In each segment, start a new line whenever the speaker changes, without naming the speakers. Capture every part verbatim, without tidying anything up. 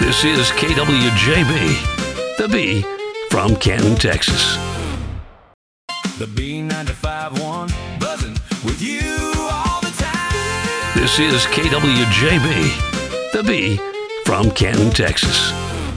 This is K W J B, the B from Canton, Texas.
The B ninety-five one, buzzing with you all the time.
This is K W J B, the B from Canton, Texas.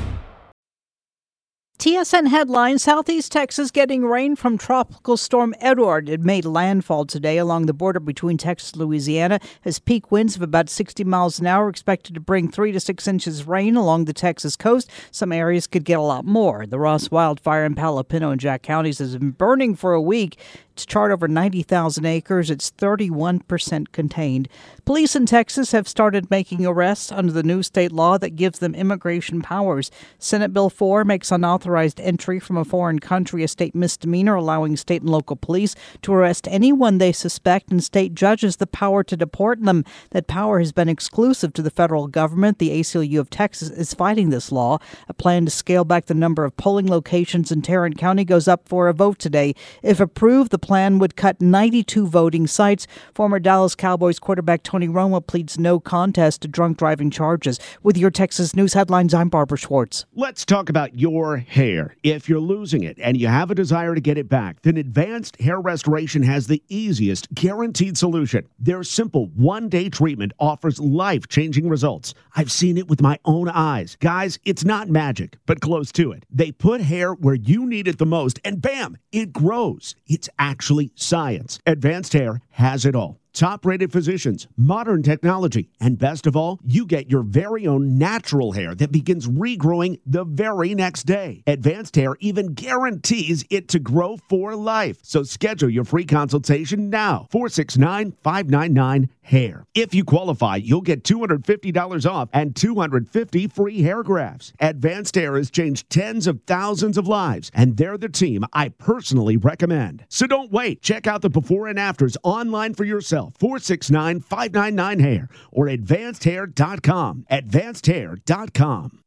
T S N headline, Southeast Texas getting rain from Tropical Storm Edward. It made landfall today along the border between Texas and Louisiana as peak winds of about sixty miles an hour expected to bring three to six inches of rain along the Texas coast. Some areas could get a lot more. The Ross wildfire in Palo Pinto and Jack counties has been burning for a week. It's charred over ninety thousand acres. It's thirty-one percent contained. Police in Texas have started making arrests under the new state law that gives them immigration powers. Senate Bill four makes unauthorized entry from a foreign country a state misdemeanor, allowing state and local police to arrest anyone they suspect and state judges the power to deport them. That power has been exclusive to the federal government. The A C L U of Texas is fighting this law. A plan to scale back the number of polling locations in Tarrant County goes up for a vote today. If approved, the plan would cut ninety-two voting sites. Former Dallas Cowboys quarterback Tony Romo pleads no contest to drunk driving charges. With your Texas News headlines, I'm Barbara Schwartz.
Let's talk about your hair. If you're losing it and you have a desire to get it back, then Advanced Hair Restoration has the easiest, guaranteed solution. Their simple one-day treatment offers life-changing results. I've seen it with my own eyes. Guys, it's not magic, but close to it. They put hair where you need it the most, and bam, it grows. It's actually science. Advanced Hair has it all. Top-rated physicians, modern technology, and best of all, you get your very own natural hair that begins regrowing the very next day. Advanced Hair even guarantees it to grow for life. So schedule your free consultation now. four six nine, five nine nine, hair. If you qualify, you'll get two hundred fifty dollars off and two hundred fifty free hair grafts. Advanced Hair has changed tens of thousands of lives, and they're the team I personally recommend. So don't wait. Check out the before and afters online for yourself. four six nine, five nine nine, hair or advanced hair dot com. advanced hair dot com.